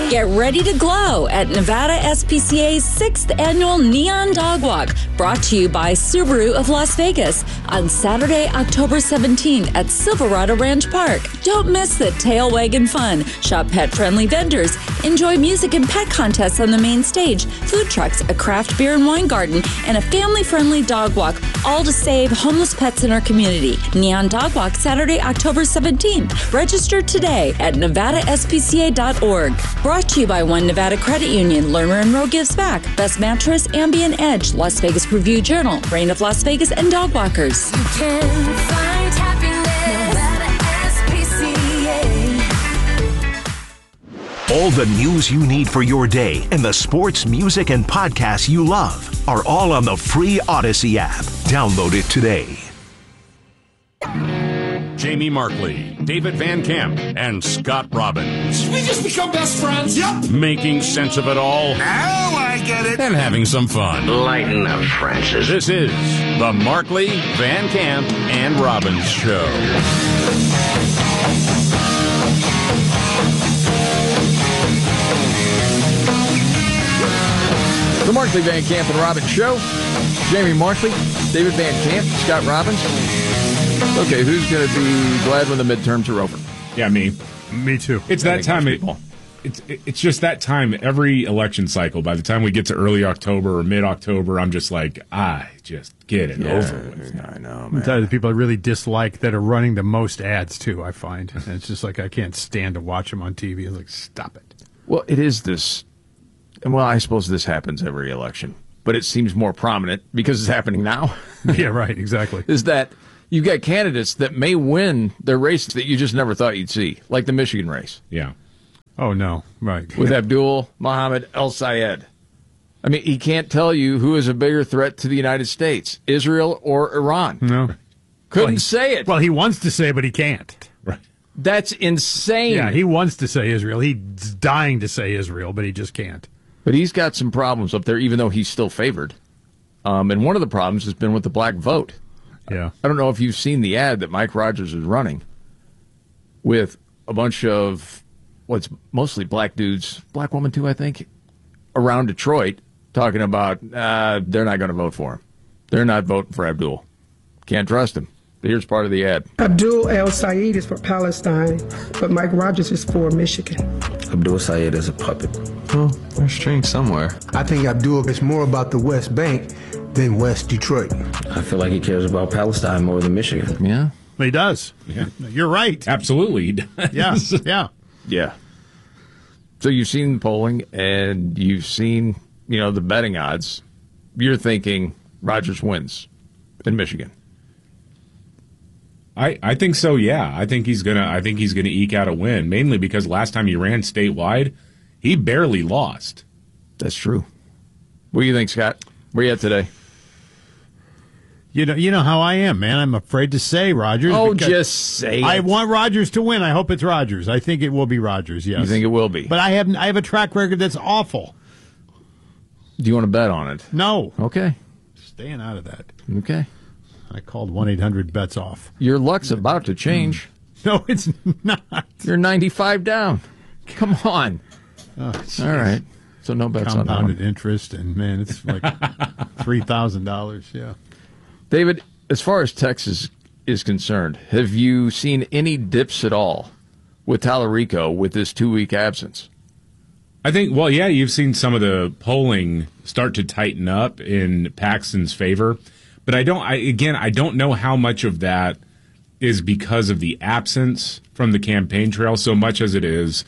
Get ready to glow at Nevada SPCA's 6th annual Neon Dog Walk, brought to you by Subaru of Las Vegas on Saturday, October 17th at Silverado Ranch Park. Don't miss the tail wagging fun. Shop pet-friendly vendors. Enjoy music and pet contests on the main stage, food trucks, a craft beer and wine garden, and a family-friendly dog walk, all to save homeless pets in our community. Neon Dog Walk, Saturday, October 17th. Register today at nevadaspca.org. Brought to you by One Nevada Credit Union, Lerner and Rowe Gives Back, Best Mattress, Ambient Edge, Las Vegas Review Journal, Reign of Las Vegas, and Dog Walkers. You can find happiness at SPCA. All the news you need for your day and the sports, music, and podcasts you love are all on the free Odyssey app. Download it today. Jamie Markley, David Van Camp, and Scott Robbins. We just become best friends. Yep. Making sense of it all. Now I get it. And having some fun. Lighten up, Francis. This is the Markley, Van Camp, and Robbins Show. The Markley, Van Camp, and Robbins Show. Jamie Markley, David Van Camp, Scott Robbins. Okay, who's going to be glad when the midterms are over? Yeah, me. Me too. It's that time. It's just that time every election cycle. By the time we get to early October or mid-October, I'm just like, just get it over with. I know, I'm telling you, the people I really dislike that are running the most ads, too, I find. And it's just like I can't stand to watch them on TV. It's like, stop it. Well, it is this. Well, I suppose this happens every election, but it seems more prominent because it's happening now. Yeah, right, exactly. Is that you've got candidates that may win their races that you just never thought you'd see, like the Michigan race. Yeah. Oh, no, right. With Abdul Mohammed El Sayed. I mean, he can't tell you who is a bigger threat to the United States, Israel or Iran. No. Couldn't say it. Well, he wants to say, but he can't. Right. That's insane. Yeah, he wants to say Israel. He's dying to say Israel, but he just can't. But he's got some problems up there, even though he's still favored. And one of the problems has been with the black vote. Yeah. I don't know if you've seen the ad that Mike Rogers is running with a bunch of what's mostly black dudes, black woman too, I think, around Detroit talking about they're not going to vote for him. They're not voting for Abdul. Can't trust him. Here's part of the ad. Abdul El Sayed is for Palestine, but Mike Rogers is for Michigan. Abdul Sayed is a puppet. Well, there's strings somewhere. I think Abdul is more about the West Bank than West Detroit. I feel like he cares about Palestine more than Michigan. Yeah? He does. Yeah. You're right. Absolutely he does. Yeah, yeah. Yeah. So you've seen polling and you've seen, the betting odds. You're thinking Rogers wins in Michigan. I think so, yeah. I think he's gonna eke out a win, mainly because last time he ran statewide, he barely lost. That's true. What do you think, Scott? Where you at today? You know how I am, man. I'm afraid to say Rogers. Oh, just say it. I want Rogers to win. I hope it's Rogers. I think it will be Rogers, yes. You think it will be? But I have a track record that's awful. Do you want to bet on it? No. Okay. Staying out of that. Okay. I called 1-800-BETS off. Your luck's about to change. No, it's not. You're 95 down. Come on. Oh, all right. So no bets on that one. Compounded interest, and, man, it's like $3,000, yeah. David, as far as Texas is concerned, have you seen any dips at all with Tallarico with this 2-week absence? I think, well, yeah, you've seen some of the polling start to tighten up in Paxton's favor. But I don't know how much of that is because of the absence from the campaign trail so much as it is,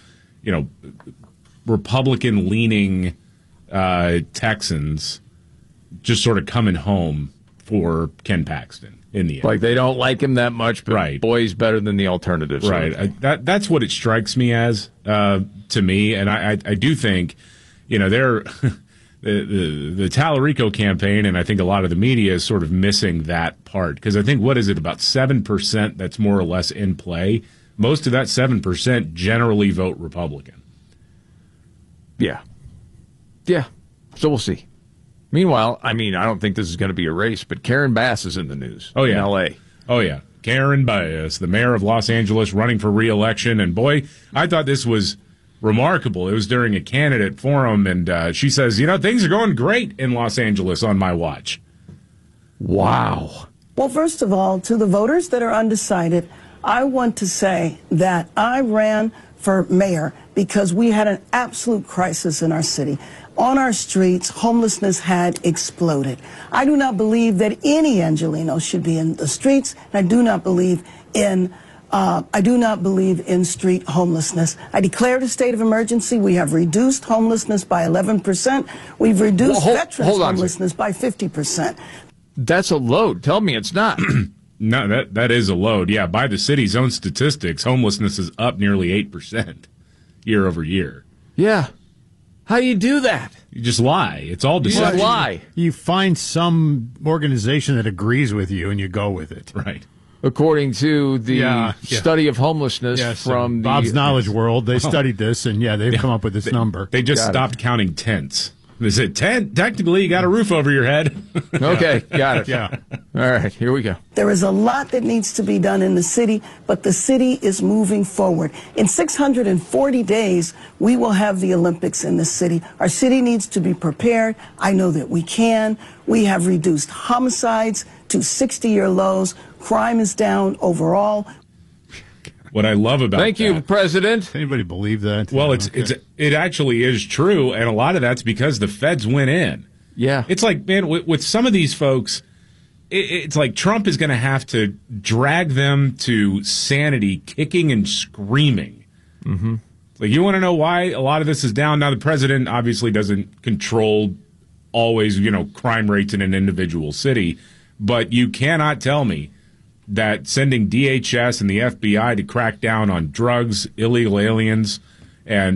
Republican-leaning Texans just sort of coming home for Ken Paxton in the end. Like they don't like him that much, but right. Boy, he's better than the alternatives. Right. That's what it strikes me as to me. And I do think, they're... The Tallarico campaign, and I think a lot of the media is sort of missing that part. Because I think, what is it, about 7% that's more or less in play? Most of that 7% generally vote Republican. Yeah. Yeah. So we'll see. Meanwhile, I don't think this is going to be a race, but Karen Bass is in the news in L.A. Oh, yeah. Karen Bass, the mayor of Los Angeles, running for re-election. And, boy, I thought this was remarkable. It was during a candidate forum, and she says, things are going great in Los Angeles on my watch. Wow. Well, first of all, to the voters that are undecided, I want to say that I ran for mayor because we had an absolute crisis in our city. On our streets, homelessness had exploded. I do not believe that any Angelino should be in the streets, and I do not believe in street homelessness. I declared a state of emergency. We have reduced homelessness by 11%. We've reduced veterans homelessness by 50%. That's a load. Tell me it's not. No, that is a load. Yeah, by the city's own statistics, homelessness is up nearly 8% year over year. Yeah. How do you do that? You just lie. It's all deception. You just lie. You find some organization that agrees with you and you go with it. Right. According to the study of homelessness from Bob's Knowledge World, they studied this, and they've come up with this number. They just stopped counting tents. They said, technically, you got a roof over your head. Okay, got it. Yeah. All right, here we go. There is a lot that needs to be done in the city, but the city is moving forward. In 640 days, we will have the Olympics in the city. Our city needs to be prepared. I know that we can. We have reduced homicides to 60-year lows. Crime is down overall. What I love about Thank you, President. Does anybody believe that? Well, it actually is true, and a lot of that's because the feds went in. Yeah. It's like, man, with some of these folks, it's like Trump is going to have to drag them to sanity, kicking and screaming. Mm-hmm. Like, you want to know why a lot of this is down? Now, the president obviously doesn't control always, crime rates in an individual city, but you cannot tell me that sending DHS and the FBI to crack down on drugs, illegal aliens, and